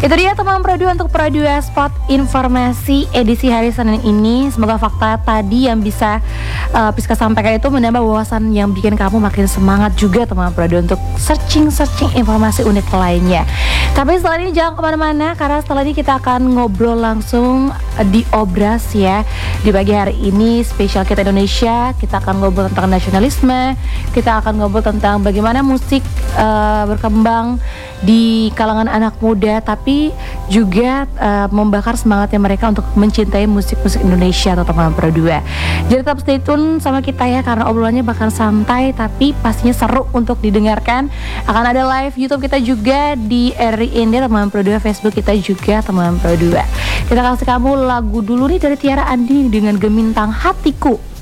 Itu dia teman Pro 2 untuk Pro 2 Spot Informasi edisi hari Senin ini. Semoga fakta tadi yang bisa Piska sampaikan itu menambah wawasan yang bikin kamu makin semangat juga teman Pro 2 untuk searching informasi unik lainnya. Tapi setelah ini jangan kemana-mana, karena setelah ini kita akan ngobrol langsung di Obras ya. Di pagi hari ini spesial kita Indonesia, kita akan ngobrol tentang nasionalisme, kita akan ngobrol tentang bagaimana musik berkembang di kalangan anak muda, tapi juga membakar semangatnya mereka untuk mencintai musik-musik Indonesia atau teman Pro 2. Jadi tetap stay tune sama kita ya, karena obrolannya bakal santai tapi pastinya seru untuk didengarkan. Akan ada live YouTube kita juga di RI India teman Pro 2, Facebook kita juga teman Pro 2. Kita kasih kamu lagu dulu nih dari Tiara Andini dengan Gemintang Hatiku.